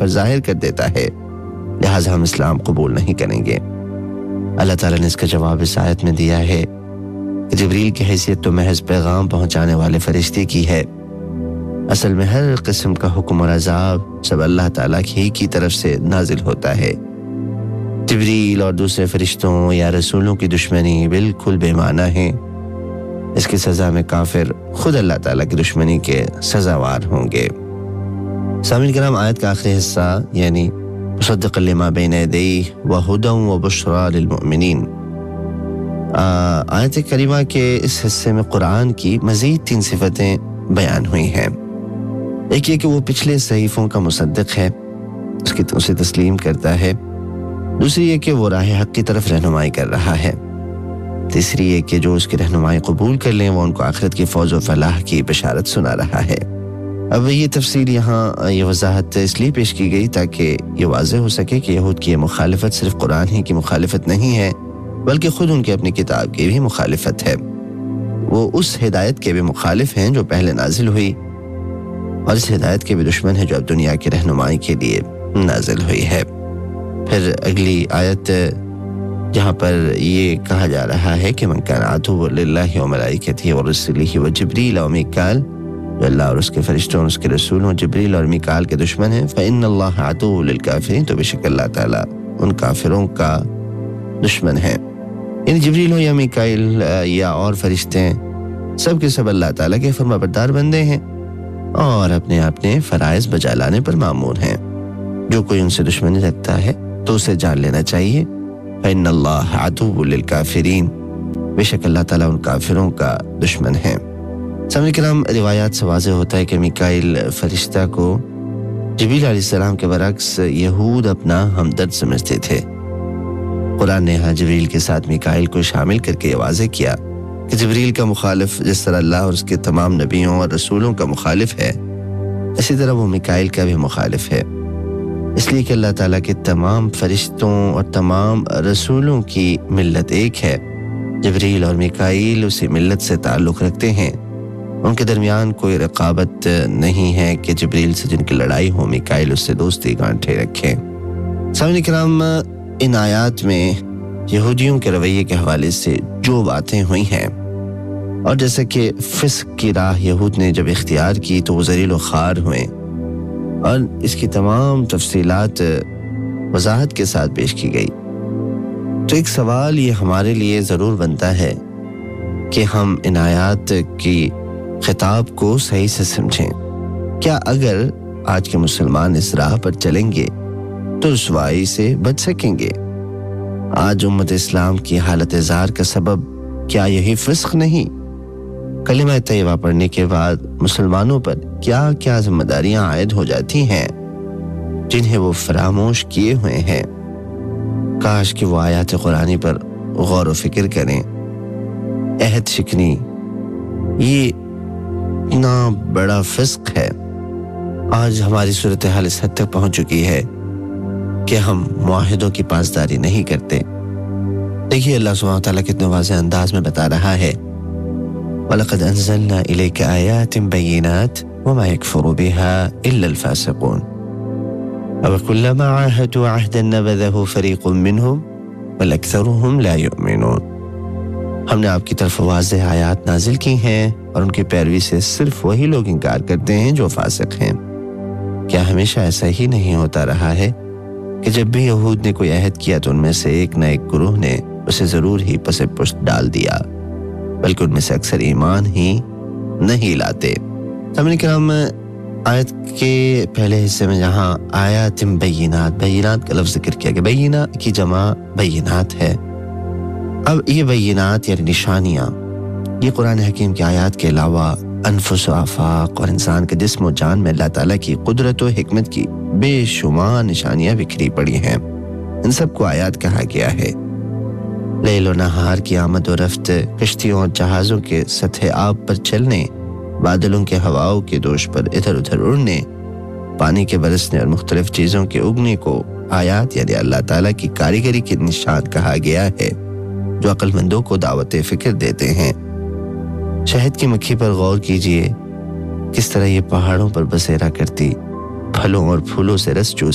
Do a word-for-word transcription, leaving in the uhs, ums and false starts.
پر ظاہر کر دیتا ہے، لہٰذا ہم اسلام قبول نہیں کریں گے۔ اللہ تعالیٰ نے اس کا جواب اس آیت میں دیا ہے کہ جبریل کی حیثیت تو محض پیغام پہنچانے والے فرشتے کی ہے، اصل میں ہر قسم کا حکم اور عذاب سب اللہ تعالیٰ ہی کی طرف سے نازل ہوتا ہے۔ جبریل اور دوسرے فرشتوں یا رسولوں کی دشمنی بالکل بے معنی ہے، اس کی سزا میں کافر خود اللہ تعالیٰ کی دشمنی کے سزاوار ہوں گے۔ سامعین کرام، آیت کا آخری حصہ یعنی مصدقا لما بین یدیہ وہدی وبشریٰ للمؤمنین، آیت کریمہ کے اس حصے میں قرآن کی مزید تین صفتیں بیان ہوئی ہیں۔ ایک یہ کہ وہ پچھلے صحیفوں کا مصدق ہے، اس کی اسے تسلیم کرتا ہے۔ دوسری یہ کہ وہ راہ حق کی طرف رہنمائی کر رہا ہے۔ تیسری یہ کہ جو اس کی رہنمائی قبول کر لیں وہ ان کو آخرت کی فوز و فلاح کی بشارت سنا رہا ہے۔ اب یہ تفصیل یہاں یہ وضاحت اس لیے پیش کی گئی تاکہ یہ واضح ہو سکے کہ یہود کی یہ مخالفت صرف قرآن ہی کی مخالفت نہیں ہے بلکہ خود ان کی اپنی کتاب کی بھی مخالفت ہے۔ وہ اس ہدایت کے بھی مخالف ہیں جو پہلے نازل ہوئی، اور اس ہدایت کے بھی دشمن ہیں جو اب دنیا کی رہنمائی کے لیے نازل ہوئی ہے۔ پھر اگلی آیت جہاں پر یہ کہا جا رہا ہے کہ من کان عدوا للہ وملائکتہ ورسلہ وجبریل ومیکال، جو اللہ اور اس کے فرشتوں اور اس کے رسولوں جبریل اور میکال کے دشمن ہیں، فإن اللہ عدو للکافرین، تو بے شک اللہ تعالیٰ ان کافروں کا دشمن ہے۔ یعنی جبریل ہو یا میکائیل یا اور فرشتے سب کے سب اللہ تعالیٰ کے فرما بردار بندے ہیں اور اپنے اپنے فرائض بجا لانے پر مامور ہیں۔ جو کوئی ان سے دشمنی رکھتا ہے تو اسے جان لینا چاہیے، فإن اللہ عدو للکافرین، بے شک اللہ تعالیٰ ان کافروں کا دشمن ہے۔ سامعین کرام، روایات سے واضح ہوتا ہے کہ میکائیل فرشتہ کو جبریل علیہ السلام کے برعکس یہود اپنا ہمدرد سمجھتے تھے۔ قرآن نے یہاں جبریل کے ساتھ میکائیل کو شامل کر کے یہ واضح کیا کہ جبریل کا مخالف جس طرح اللہ اور اس کے تمام نبیوں اور رسولوں کا مخالف ہے، اسی طرح وہ میکائیل کا بھی مخالف ہے، اس لیے کہ اللہ تعالیٰ کے تمام فرشتوں اور تمام رسولوں کی ملت ایک ہے۔ جبریل اور میکائیل اسی ملت سے تعلق رکھتے ہیں، ان کے درمیان کوئی رقابت نہیں ہے کہ جبریل سے جن کی لڑائی ہو میکائیل اس سے دوستی گانٹھے رکھیں۔ سامعین کرام، ان آیات میں یہودیوں کے رویے کے حوالے سے جو باتیں ہوئی ہیں، اور جیسا کہ فسق کی راہ یہود نے جب اختیار کی تو وہ ذلیل و خوار ہوئے، اور اس کی تمام تفصیلات وضاحت کے ساتھ پیش کی گئی، تو ایک سوال یہ ہمارے لیے ضرور بنتا ہے کہ ہم ان آیات کی خطاب کو صحیح سے سمجھیں۔ کیا اگر آج کے مسلمان اس راہ پر چلیں گے تو رسوائی سے بچ سکیں گے؟ آج امت اسلام کی حالت زار کا سبب کیا یہی فسق نہیں؟ کلمہ طیبہ پڑھنے کے بعد مسلمانوں پر کیا کیا ذمہ داریاں عائد ہو جاتی ہیں جنہیں وہ فراموش کیے ہوئے ہیں؟ کاش کہ وہ آیات قرآنی پر غور و فکر کریں۔ عہد شکنی یہ اتنا بڑا فسق ہے، آج ہماری صورتحال اس حد تک پہنچ چکی ہے کہ ہم معاہدوں کی پاسداری نہیں کرتے۔ دیکھیے اللہ سبحانہ وتعالیٰ کتنے واضح انداز میں بتا رہا ہے، وَلَقَدْ أَنزَلْنَا إِلَيْكَ آيَاتٍ بَيِّنَاتٍ وَمَا يَكْفُرُ بِهَا إِلَّا الْفَاسِقُونَ أَوَكُلَّمَا عَاهَدُوا عَهْدًا نَبَذَهُ فَرِيقٌ مِّنْهُمْ بَلْ أَكْثَرُهُمْ لَا يُؤْمِنُونَ۔ ہم نے آپ کی طرف واضح آیات نازل کی ہیں اور ان کی پیروی سے صرف وہی لوگ انکار کرتے ہیں جو فاسق ہیں۔ کیا ہمیشہ ایسا ہی نہیں ہوتا رہا ہے کہ جب بھی یہود نے کوئی عہد کیا تو ان میں سے ایک نہ ایک گروہ نے اسے ضرور ہی پس پشت ڈال دیا، بلکہ ان میں سے اکثر ایمان ہی نہیں لاتے۔ سامعین کرام، آیت کے پہلے حصے میں جہاں آیات بینات بینات کا لفظ ذکر کیا گیا، بینہ کی جمع بینات ہے۔ اب یہ بینات یعنی نشانیاں، یہ قرآن حکیم کی آیات کے علاوہ انفس و آفاق اور انسان کے جسم و جان میں اللہ تعالیٰ کی قدرت و حکمت کی بے شمار نشانیاں بکھری پڑی ہیں، ان سب کو آیات کہا گیا ہے۔ لیل و نہار کی آمد و رفت، کشتیوں اور جہازوں کے سطح آب پر چلنے، بادلوں کے ہواؤں کے دوش پر ادھر ادھر اڑنے، پانی کے برسنے اور مختلف چیزوں کے اگنے کو آیات یعنی اللہ تعالیٰ کی کاریگری کے نشان کہا گیا ہے، جو عقل مندوں کو دعوت فکر دیتے ہیں۔ شہد کی مکھی پر غور کیجئے، کس طرح یہ پہاڑوں پر بسیرا کرتی، پھلوں اور پھولوں سے رس چوس